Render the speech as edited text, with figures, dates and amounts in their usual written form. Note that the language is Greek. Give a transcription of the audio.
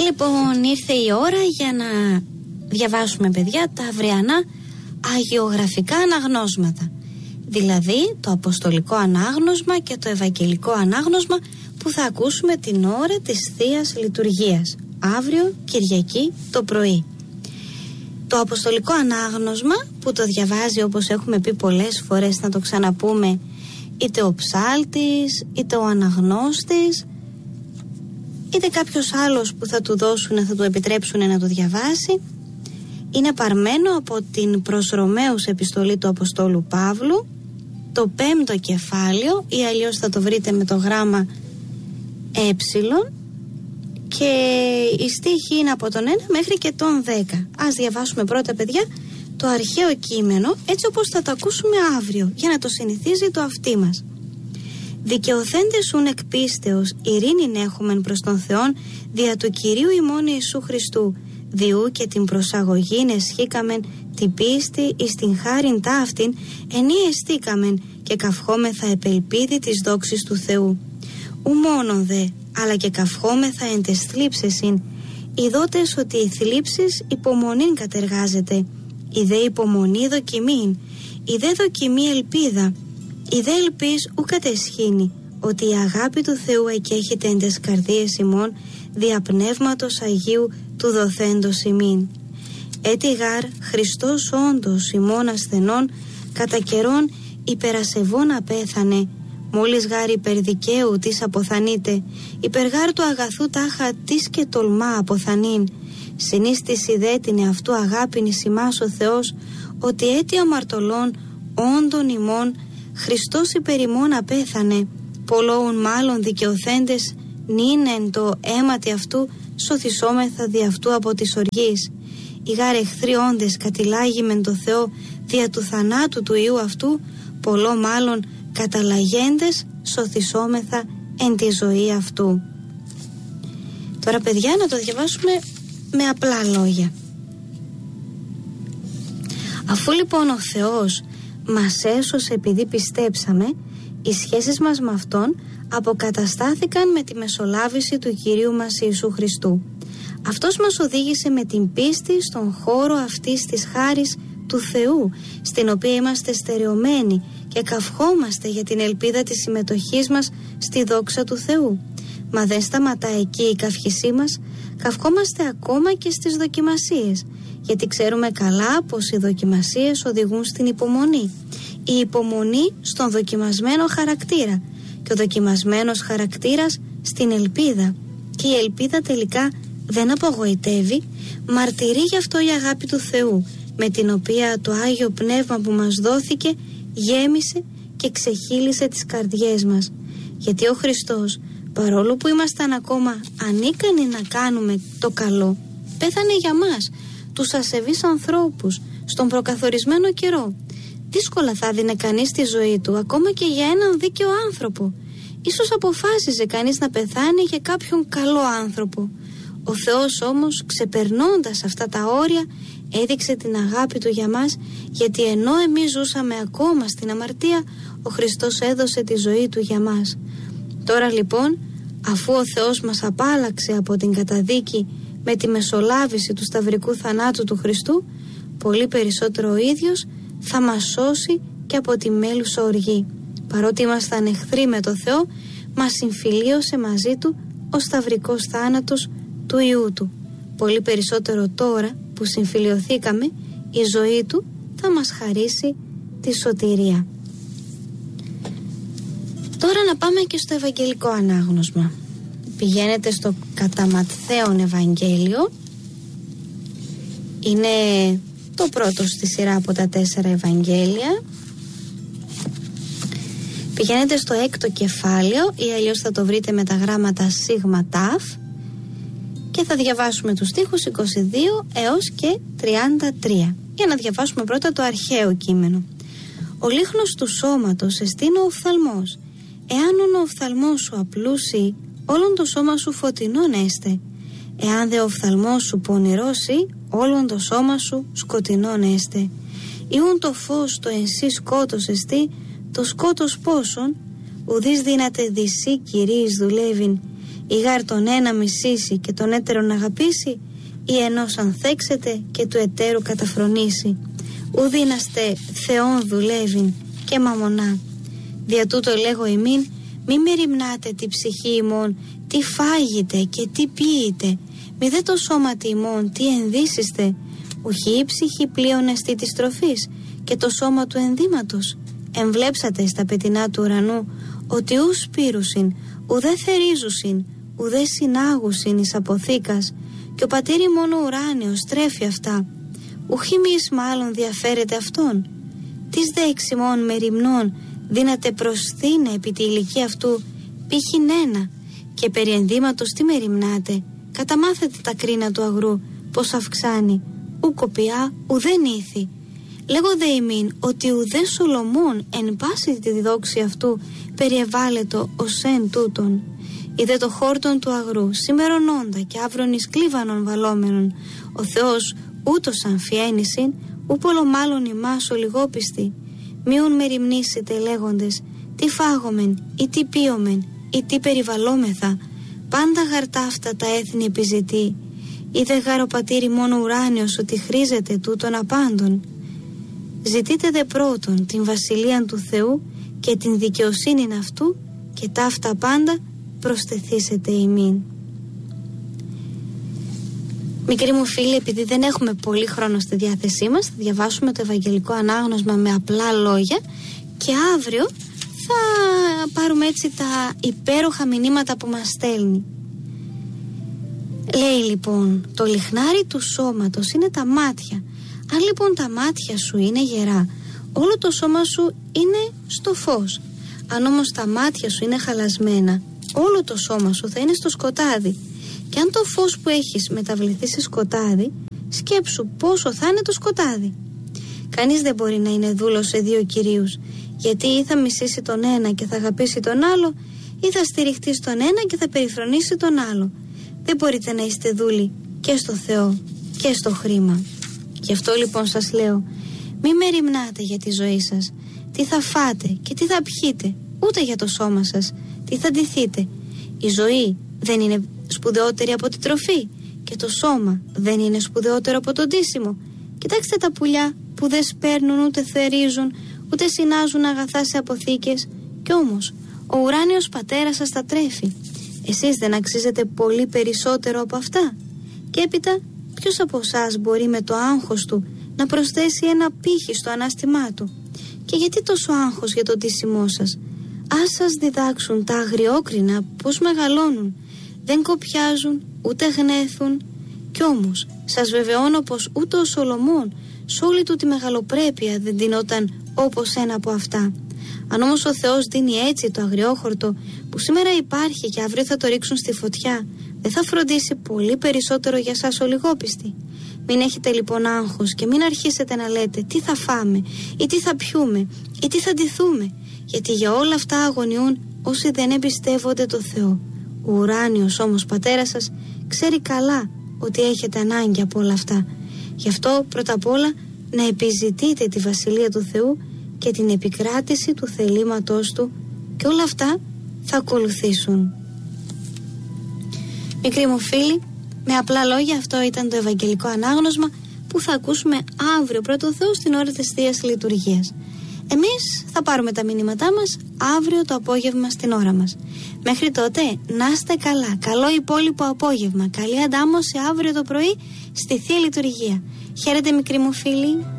Λοιπόν, ήρθε η ώρα για να διαβάσουμε, παιδιά, τα αυριανά αγιογραφικά αναγνώσματα. Δηλαδή το αποστολικό ανάγνωσμα και το ευαγγελικό ανάγνωσμα που θα ακούσουμε την ώρα της Θείας Λειτουργίας, αύριο Κυριακή το πρωί. Το αποστολικό ανάγνωσμα που το διαβάζει, όπως έχουμε πει πολλές φορές, να το ξαναπούμε, είτε ο ψάλτης, είτε ο αναγνώστης, είτε κάποιος άλλος που θα του δώσουν, θα του επιτρέψουν να το διαβάσει, είναι παρμένο από την προς Ρωμαίους επιστολή του Αποστόλου Παύλου, το 5ο κεφάλαιο, ή αλλιώς θα το βρείτε με το γράμμα και η στίχη είναι από τον 1 μέχρι και τον 10. Ας διαβάσουμε πρώτα, παιδιά, το αρχαίο κείμενο, έτσι όπως θα το ακούσουμε αύριο, για να το συνηθίζει το αυτί μας. Δικαιωθέντες ουν εκ πίστεως ειρήνην έχομεν προς τον Θεόν δια του Κυρίου ημών Ιησού Χριστού, διού και την προσαγωγήν εσχήκαμεν την πίστη εις την χάριν ταύτην ενή εστίκαμεν και καυχόμεθα επελπίδη της δόξης του Θεού. Ου μόνον δε, αλλά και καυχόμεθα εν τες θλίψεσιν, ειδότες ότι οι θλίψεις υπομονήν κατεργάζεται, η δε υπομονή δοκιμήν, η δε δοκιμή ελπίδα, η δε ελπίς ου κατεσχύνει, ότι η αγάπη του Θεού εκέχεται εν τες καρδίες ημών δια πνεύματος Αγίου του δοθέντος ημίν. Έτι γάρ Χριστός όντως ημών ασθενών κατά καιρόν υπερασεβών απέθανε, μόλις γάρ υπερδικαίου της αποθανείται, υπεργάρ του αγαθού τάχα της και τολμά αποθανήν. Συνίστηση δε την εαυτού αγάπην εις ημάς ο Θεός, ότι έτι αμαρτωλών όντων ημών Χριστός υπερ ημών απέθανε, πολλόουν μάλλον δικαιωθέντες νυν το αίματι αυτού σωθησόμεθα δι' αυτού από της οργής. Οι γάρ εχθροί όντες κατηλάγημεν το Θεό δια του θανάτου του Υιού αυτού, πολλό μάλλον καταλαγέντες σωθησόμεθα εν τη ζωή αυτού. Τώρα, παιδιά, να το διαβάσουμε με απλά λόγια. Αφού λοιπόν ο Θεός μας έσωσε επειδή πιστέψαμε, οι σχέσεις μας με Αυτόν αποκαταστάθηκαν με τη μεσολάβηση του Κυρίου μας Ιησού Χριστού. Αυτός μας οδήγησε με την πίστη στον χώρο αυτής της χάρης του Θεού, στην οποία είμαστε στερεωμένοι και καυχόμαστε για την ελπίδα της συμμετοχής μας στη δόξα του Θεού. Μα δεν σταματά εκεί η καυχησή μας, καυχόμαστε ακόμα και στις δοκιμασίες, γιατί ξέρουμε καλά πως οι δοκιμασίες οδηγούν στην υπομονή, η υπομονή στον δοκιμασμένο χαρακτήρα και ο δοκιμασμένος χαρακτήρας στην ελπίδα, και η ελπίδα τελικά δεν απογοητεύει, μαρτυρεί γι' αυτό η αγάπη του Θεού, με την οποία το Άγιο Πνεύμα που μας δόθηκε γέμισε και ξεχύλισε τις καρδιές μας. Γιατί ο Χριστός, παρόλο που ήμασταν ακόμα ανίκανοι να κάνουμε το καλό, πέθανε για μας, τους ασεβείς ανθρώπους, στον προκαθορισμένο καιρό. Δύσκολα θα δίνε κανείς τη ζωή του ακόμα και για έναν δίκαιο άνθρωπο. Ίσως αποφάσιζε κανείς να πεθάνει για κάποιον καλό άνθρωπο. Ο Θεός όμως, ξεπερνώντας αυτά τα όρια, έδειξε την αγάπη του για μας, γιατί ενώ εμείς ζούσαμε ακόμα στην αμαρτία, ο Χριστός έδωσε τη ζωή του για μας. Τώρα λοιπόν, αφού ο Θεός μας απάλλαξε από την καταδίκη με τη μεσολάβηση του σταυρικού θανάτου του Χριστού, πολύ περισσότερο ο ίδιος θα μας σώσει και από τη μέλουσα οργή. Παρότι ήμασταν εχθροί με το Θεό, μας συμφιλίωσε μαζί του ο σταυρικός θάνατος του Υιού του. Πολύ περισσότερο τώρα που συμφιλιωθήκαμε, η ζωή του θα μας χαρίσει τη σωτηρία. Τώρα να πάμε και στο Ευαγγελικό ανάγνωσμα. Πηγαίνετε στο κατά Ματθαίον Ευαγγέλιο. Είναι το πρώτο στη σειρά από τα 4 Ευαγγέλια. Πηγαίνετε στο 6ο κεφάλαιο, ή αλλιώς θα το βρείτε με τα γράμματα σίγμα ταφ, και θα διαβάσουμε τους στίχους 22 έως και 33. Για να διαβάσουμε πρώτα το αρχαίο κείμενο. Ο λίχνος του σώματος εστίν ο οφθαλμός. Εάν ο οφθαλμός σου απλούσει, όλον το σώμα σου φωτεινόν έστε. Εάν δε ο οφθαλμός σου πονηρώσει, όλον το σώμα σου σκοτεινόν έστε. Ιούν το φως το ενσύ σκότος εστί, το σκότος πόσον, ουδείς δύναται δυσί κυρίης δουλεύειν, Ή γάρ τον ένα μισήσει και τον έτερον αγαπήσει, ή ενός ανθέξετε και του εταίρου καταφρονήσει. Ου δύναστε Θεόν δουλεύειν και μαμονά. Δια τούτο λέγω ημίν, μη μεριμνάτε τη ψυχή ημών, τι φάγετε και τι πίετε, μη δε το σώματι ημών, τι ενδύσιστε. Ουχή η ψυχή πλέον εστί της τροφής και το σώμα του ενδύματος. Εμβλέψατε στα πετεινά του ουρανού, ότι ου σπήρουσιν, ουδέ θερίζουσιν, ουδέ συνάγουσιν εις αποθήκας, και ο πατήρι μόνο ουράνιος τρέφει αυτά. Ουχή μης μάλλον διαφέρεται αυτόν. Τις δε εξημών μεριμνών δύναται προσθήνε επί τη ηλικία αυτού πήχην ένα, και περί ενδύματος τι μεριμνάτε, καταμάθετε τα κρίνα του αγρού, πως αυξάνει, ου κοπιά ουδέ νήθη. Λέγω δε ημίν ότι ουδέ Σολομών εν πάση τη διδόξη αυτού περιεβάλλετο ως εν τούτον. Είδε το χόρτον του αγρού σημερονόντα και αύρον εις κλίβανον βαλόμενον. Ο Θεός ούτως αμφιένησιν, ου πολλομάλλον ημάς ο λιγόπιστη. Μείον μεριμνήσετε λέγοντες, τι φάγομεν ή τι πίομεν ή τι περιβαλλόμεθα. Πάντα γαρτά αυτά τα έθνη επιζητεί. Είδε γάρο πατήρι μόνο ουράνιος ότι χρήζεται τούτον απάντων. Ζητείτε δε πρώτον την βασιλείαν του Θεού και την δικαιοσύνην αυτού, και ταύτα πάντα προστεθήσετε ημίν. Μικροί μου φίλοι, επειδή δεν έχουμε πολύ χρόνο στη διάθεσή μας, θα διαβάσουμε το Ευαγγελικό Ανάγνωσμα με απλά λόγια και αύριο θα πάρουμε έτσι τα υπέροχα μηνύματα που μας στέλνει. Λέει λοιπόν, το λιχνάρι του σώματος είναι τα μάτια. Αν λοιπόν τα μάτια σου είναι γερά, όλο το σώμα σου είναι στο φως. Αν όμως τα μάτια σου είναι χαλασμένα, όλο το σώμα σου θα είναι στο σκοτάδι. Και αν το φως που έχεις μεταβληθεί σε σκοτάδι, σκέψου πόσο θα είναι το σκοτάδι. Κανείς δεν μπορεί να είναι δούλος σε δύο κυρίους, γιατί ή θα μισήσει τον ένα και θα αγαπήσει τον άλλο, ή θα στηριχτεί στον ένα και θα περιφρονήσει τον άλλο. Δεν μπορείτε να είστε δούλοι και στο Θεό και στο χρήμα. Γι' αυτό λοιπόν σας λέω, μη μεριμνάτε για τη ζωή σας, τι θα φάτε και τι θα πιείτε, ούτε για το σώμα σας, τι θα ντυθείτε. Η ζωή δεν είναι σπουδαιότερη από τη τροφή και το σώμα δεν είναι σπουδαιότερο από το ντύσιμο. Κοιτάξτε τα πουλιά που δεν σπέρνουν ούτε θερίζουν ούτε συνάζουν αγαθά σε αποθήκες, κι όμως ο ουράνιος πατέρας σας τα τρέφει. Εσείς δεν αξίζετε πολύ περισσότερο από αυτά? Και έπειτα, ποιος από εσάς μπορεί με το άγχος του να προσθέσει ένα πύχη στο ανάστημά του? Και γιατί τόσο άγχος για το ντύσιμό σας? Ας σας διδάξουν τα αγριόκρινα πως μεγαλώνουν, δεν κοπιάζουν ούτε γνέθουν. Κι όμως σας βεβαιώνω πως ούτε ο Σολομών σ' όλη του τη μεγαλοπρέπεια δεν ντυνόταν όπως ένα από αυτά. Αν όμως ο Θεός δίνει έτσι το αγριόχορτο που σήμερα υπάρχει και αύριο θα το ρίξουν στη φωτιά, δεν θα φροντίσει πολύ περισσότερο για σας ο λιγόπιστοι? Μην έχετε λοιπόν άγχος και μην αρχίσετε να λέτε τι θα φάμε ή τι θα πιούμε ή τι θα ντυθούμε, γιατί για όλα αυτά αγωνιούν όσοι δεν εμπιστεύονται το Θεό. Ο ουράνιος όμως πατέρας σας ξέρει καλά ότι έχετε ανάγκη από όλα αυτά. Γι' αυτό πρώτα απ' όλα να επιζητείτε τη Βασιλεία του Θεού και την επικράτηση του θελήματός Του, και όλα αυτά θα ακολουθήσουν. Μικροί μου φίλοι, με απλά λόγια αυτό ήταν το Ευαγγελικό Ανάγνωσμα που θα ακούσουμε αύριο πρώτο Θεό στην ώρα της Θείας Λειτουργίας. Εμείς θα πάρουμε τα μηνύματά μας αύριο το απόγευμα στην ώρα μας. Μέχρι τότε να είστε καλά, καλό υπόλοιπο απόγευμα, καλή αντάμωση αύριο το πρωί στη Θεία Λειτουργία. Χαίρετε μικροί μου φίλοι.